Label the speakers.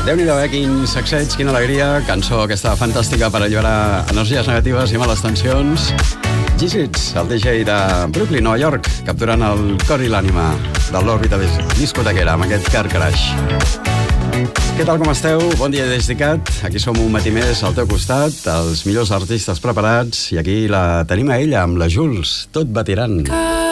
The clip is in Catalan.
Speaker 1: Déu-n'hi-do, quin sacseig, quina alegria. Cançó aquesta fantàstica per alliberar energies negatives i males tensions. G-Sits, el DJ de Brooklyn, Nova York, capturant el cor i l'ànima de l'òrbita discotequera amb aquest Car Crash. Què tal, com esteu? Bon dia des d'ICAT. Aquí som un matí més al teu costat, els millors artistes preparats, i aquí la tenim a ella, amb la Jules. Tot va tirant.